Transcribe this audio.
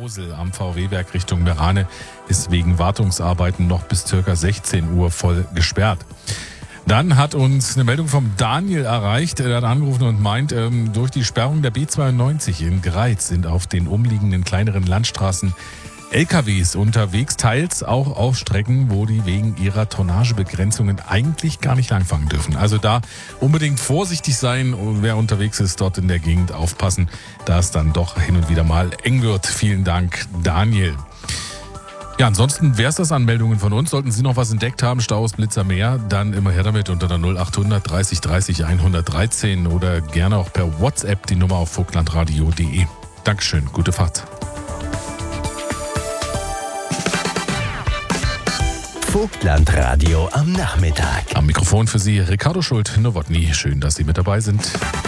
Mosel am VW-Werk Richtung Merane ist wegen Wartungsarbeiten noch bis ca. 16 Uhr voll gesperrt. Dann hat uns eine Meldung vom Daniel erreicht. Er hat angerufen und meint, durch die Sperrung der B92 in Greiz sind auf den umliegenden kleineren Landstraßen LKWs unterwegs, teils auch auf Strecken, wo die wegen ihrer Tonnagebegrenzungen eigentlich gar nicht langfahren dürfen. Also da unbedingt vorsichtig sein und wer unterwegs ist, dort in der Gegend aufpassen, da es dann doch hin und wieder mal eng wird. Vielen Dank, Daniel. Ja, ansonsten wäre es das an Meldungen von uns. Sollten Sie noch was entdeckt haben, Staus, Blitzer, mehr, dann immer her damit unter der 0800 30 30 113 oder gerne auch per WhatsApp die Nummer auf vogtlandradio.de. Dankeschön, gute Fahrt. Vogtlandradio am Nachmittag. Am Mikrofon für Sie Ricardo Schult-Nowotny. Schön, dass Sie mit dabei sind.